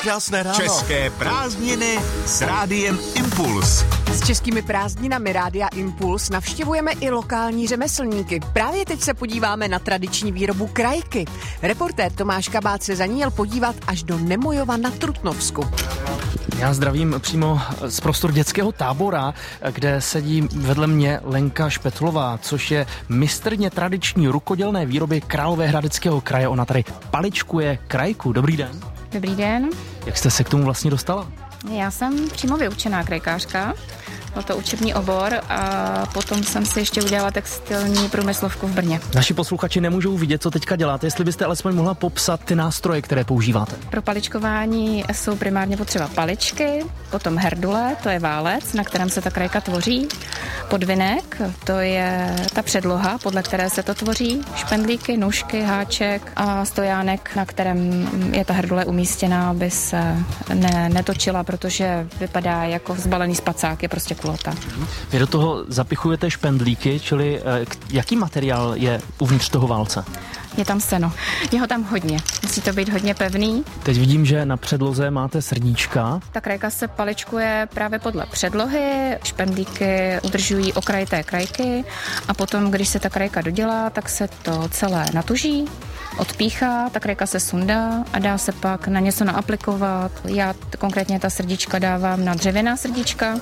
krásné ráno. České prázdniny s Rádiem Impuls. S českými prázdninami Rádia Impuls navštěvujeme i lokální řemeslníky. Právě teď se podíváme na tradiční výrobu krajky. Reportér Tomáš Kabát se za ní jel podívat až do Nemojova na Trutnovsku. Já zdravím přímo z prostor dětského tábora, kde sedí vedle mě Lenka Špetlová, což je mistryně tradiční rukodělné výroby Královéhradeckého kraje. Ona tady paličkuje krajku. Dobrý den. Dobrý den. Jak jste se k tomu vlastně dostala? Já jsem přímo vyučená krajkářka. Byl to učební obor a potom jsem si ještě udělala textilní průmyslovku v Brně. Naši posluchači nemůžou vidět, co teďka děláte, jestli byste alespoň mohla popsat ty nástroje, které používáte. Pro paličkování jsou primárně potřeba paličky, potom herdule, to je válec, na kterém se ta krajka tvoří, podvinek, to je ta předloha, podle které se to tvoří, špendlíky, nůžky, háček a stojánek, na kterém je ta herdule umístěná, aby se netočila, protože vypadá jako vzbalený spacák, je prostě kulota. Vy do toho zapichujete špendlíky, čili jaký materiál je uvnitř toho válce? Je tam seno. Je ho tam hodně. Musí to být hodně pevný. Teď vidím, že na předloze máte srdíčka. Ta krajka se paličkuje právě podle předlohy. Špendlíky udržují okraj té krajky a potom, když se ta krajka dodělá, tak se to celé natuží, odpíchá, ta krajka se sundá a dá se pak na něco naaplikovat. Já konkrétně ta srdíčka dávám na dřevěná srdíčka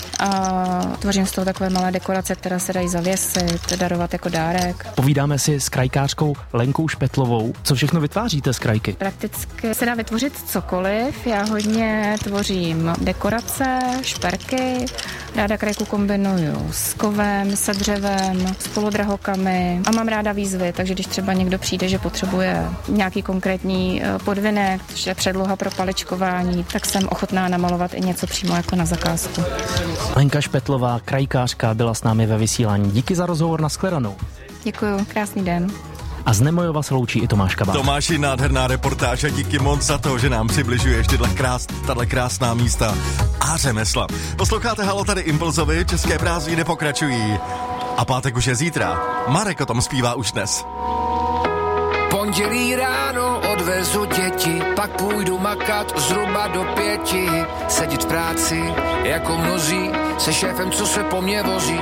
a tvořím z toho takové malé dekorace, které se dají zavěsit, darovat jako dárek. Povídáme si s krajkářkou Lenkou Špetlovou. Co všechno vytváříte z krajky? Prakticky se dá vytvořit cokoliv. Já hodně tvořím dekorace, šperky. Ráda krajku kombinuju s kovem, se dřevem, s polodrahokami a mám ráda výzvy, takže když třeba někdo přijde, že potřebuje nějaký konkrétní podvinek, což je předloha pro paličkování, tak jsem ochotná namalovat i něco přímo jako na zakázku. Lenka Špetlová, krajkářka, byla s námi ve vysílání. Díky za rozhovor, nashledanou. Děkuju, krásný den. A z Nemojova se loučí i Tomáš Kabát. Tomáši, nádherná reportáž a díky moc za to, že nám přibližuješ tahle krásná místa a řemesla. Posloucháte Halo, tady Impulzovi, české prázdniny pokračují. A pátek už je zítra. Marek o tom zpívá už dnes. Pondělí ráno odvezu děti, pak půjdu makat zhruba do 5. Sedět v práci jako mnozí, se šéfem, co se po mně vozí.